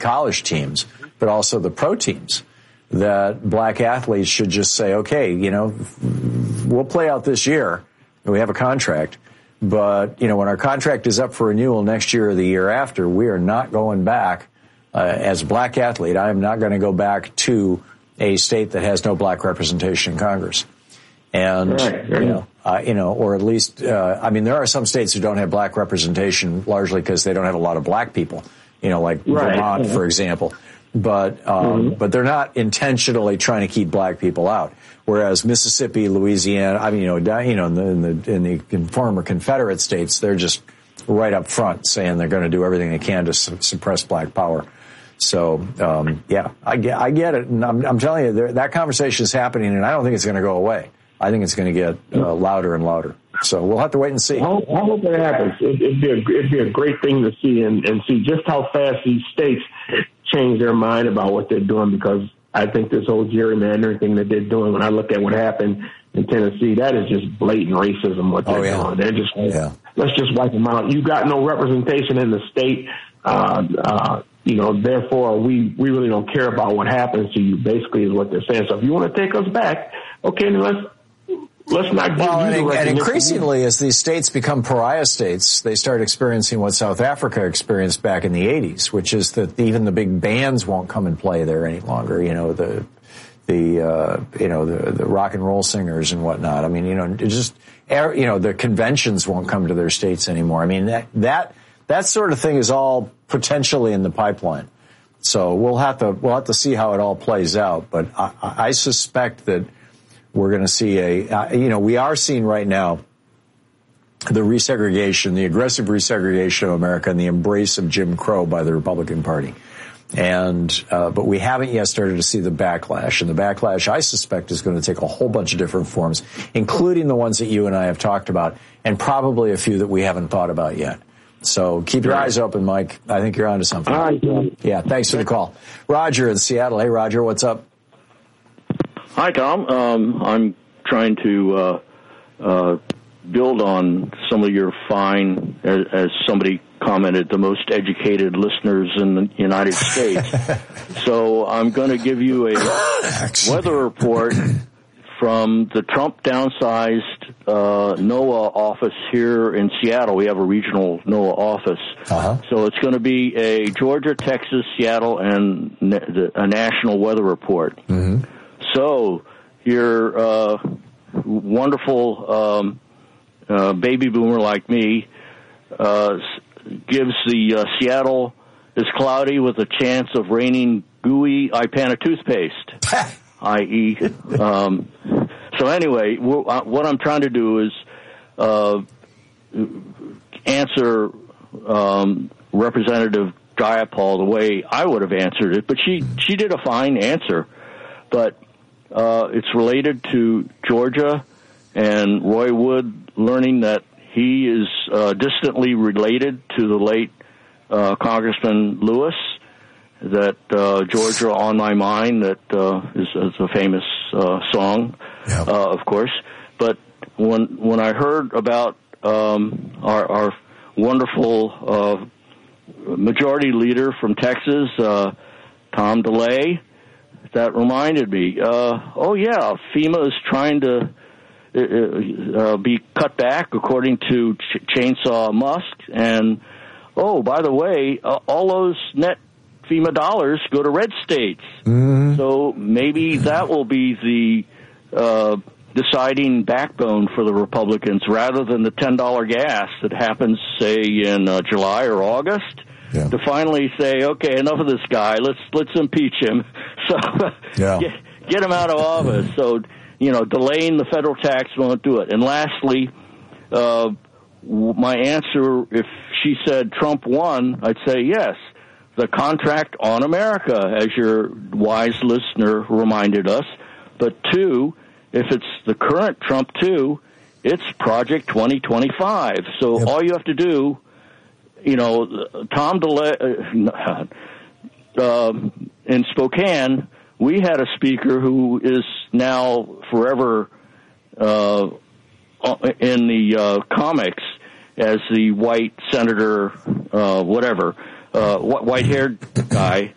college teams, but also the pro teams, that black athletes should just say, okay, we'll play out this year. We have a contract. But, when our contract is up for renewal next year or the year after, we are not going back. As a black athlete, I am not going to go back to a state that has no black representation in Congress. And, or at least, there are some states who don't have black representation largely because they don't have a lot of black people, like Vermont, for example. But they're not intentionally trying to keep black people out. Whereas Mississippi, Louisiana, in the former Confederate states, they're just right up front saying they're going to do everything they can to suppress black power. So, I get it. And I'm telling you, that conversation is happening, and I don't think it's going to go away. I think it's going to get louder and louder. So we'll have to wait and see. I hope it happens. It'd be a great thing to see and see just how fast these states change their mind about what they're doing, because I think this whole gerrymandering thing that they're doing, when I look at what happened in Tennessee, that is just blatant racism, what they're doing. They're just let's just wipe them out. You got no representation in the state. Therefore, we really don't care about what happens to you, basically, is what they're saying. So if you want to take us back, okay, then let's not give you the recognition. And increasingly, as these states become pariah states, they start experiencing what South Africa experienced back in the 80s, which is that even the big bands won't come and play there any longer. The rock and roll singers and whatnot. The conventions won't come to their states anymore. That sort of thing is all potentially in the pipeline. So we'll have to see how it all plays out. But I suspect that we're going to see we are seeing right now the resegregation, the aggressive resegregation of America and the embrace of Jim Crow by the Republican Party. But we haven't yet started to see the backlash. And the backlash, I suspect, is going to take a whole bunch of different forms, including the ones that you and I have talked about, and probably a few that we haven't thought about yet. So keep your eyes open, Mike. I think you're onto something. All right. Yeah, thanks for the call. Roger in Seattle. Hey, Roger, what's up? Hi, Tom. I'm trying to build on some of your fine, as somebody commented, the most educated listeners in the United States. So I'm going to give you a weather report from the Trump downsized NOAA office here in Seattle. We have a regional NOAA office. Uh-huh. So it's going to be a Georgia, Texas, Seattle, and a national weather report. Mm-hmm. So your wonderful baby boomer like me gives the Seattle is cloudy with a chance of raining gooey Ipana toothpaste, i.e. So anyway, what I'm trying to do is answer Representative Jayapal the way I would have answered it, but she did a fine answer. But it's related to Georgia and Roy Wood learning that he is distantly related to the late Congressman Lewis, that Georgia on My Mind, that is a famous song, of course. But when I heard about our wonderful majority leader from Texas, Tom DeLay, that reminded me, FEMA is trying to be cut back according to Chainsaw Musk. And, by the way, all those net FEMA dollars go to red states. Mm-hmm. So maybe that will be the deciding backbone for the Republicans, rather than the $10 gas that happens, say, in July or August. Yeah. To finally say, okay, enough of this guy. Let's impeach him. So get him out of office. So delaying the federal tax won't do it. And lastly, my answer, if she said Trump won, I'd say yes. The contract on America, as your wise listener reminded us. But two, if it's the current Trump 2, it's Project 2025. So all you have to do, Tom DeLay in Spokane, we had a speaker who is now forever in the comics as the white senator, white-haired guy